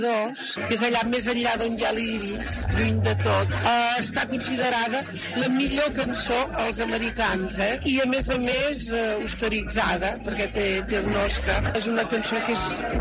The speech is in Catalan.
que és allà més enllà d'on hi ha l'iris, lluny de tot, està considerada la millor cançó als americans, i a més oscaritzada, perquè té un Oscar. És una cançó que és